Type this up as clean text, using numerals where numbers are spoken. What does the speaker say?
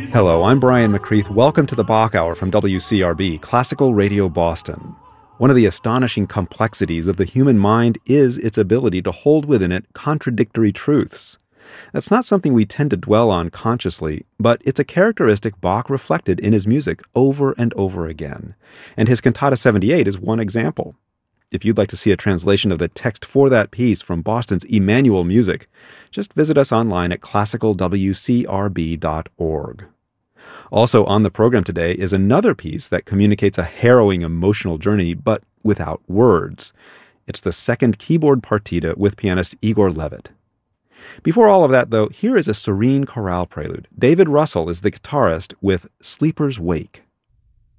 Hello, I'm Brian McCreath. Welcome to the Bach Hour from WCRB, Classical Radio Boston. One of the astonishing complexities of the human mind is its ability to hold within it contradictory truths. That's not something we tend to dwell on consciously, but it's a characteristic Bach reflected in his music over and over again. And his Cantata 78 is one example. If you'd like to see a translation of the text for that piece from Boston's Emmanuel Music, just visit us online at classicalwcrb.org. Also on the program today is another piece that communicates a harrowing emotional journey, but without words. It's the second keyboard partita with pianist Igor Levit. Before all of that, though, here is a serene chorale prelude. David Russell is the guitarist with Sleeper's Wake.